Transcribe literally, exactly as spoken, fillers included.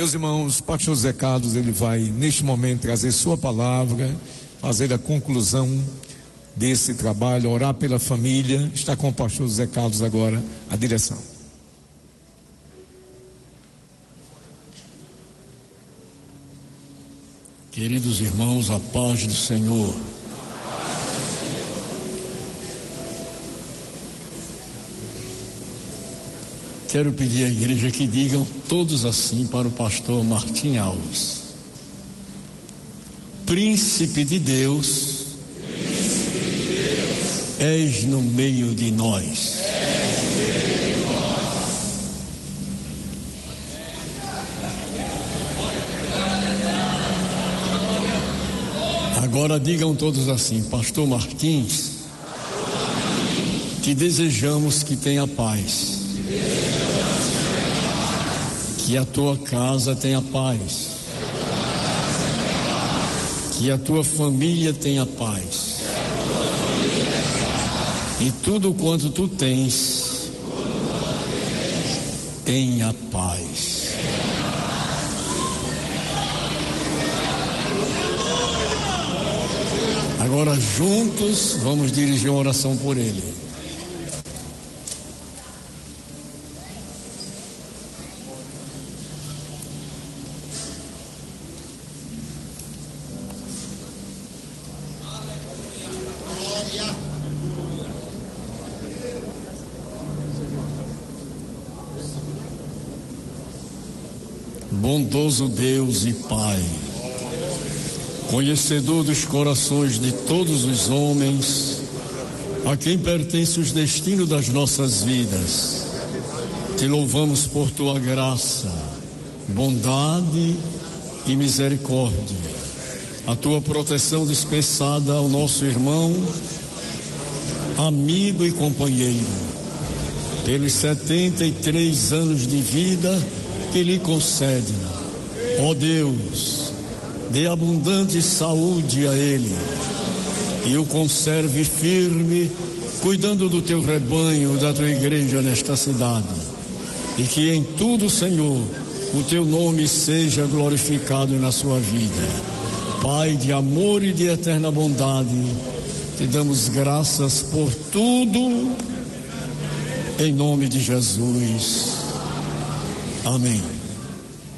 Meus irmãos, o pastor José Carlos, ele vai neste momento trazer sua palavra, fazer a conclusão desse trabalho, orar pela família. Está com o pastor José Carlos agora a direção. Queridos irmãos, a paz do Senhor. Quero pedir à igreja que digam todos assim para o pastor Martim Alves: Príncipe de Deus, Príncipe de Deus, és no meio de nós. Agora digam todos assim: Pastor Martins, te desejamos que tenha paz, que a tua casa tenha paz, que a tua família tenha paz, e tudo quanto tu tens, tenha paz. Agora juntos vamos dirigir uma oração por ele. Bondoso Deus e Pai, conhecedor dos corações de todos os homens, a quem pertence os destinos das nossas vidas, te louvamos por tua graça, bondade e misericórdia, a tua proteção dispensada ao nosso irmão, amigo e companheiro, pelos setenta e três anos de vida que lhe concede. Ó Deus, dê abundante saúde a ele e o conserve firme, cuidando do teu rebanho, da tua igreja nesta cidade. E que em tudo, Senhor, o teu nome seja glorificado na sua vida. Pai de amor e de eterna bondade, te damos graças por tudo, em nome de Jesus. Amém.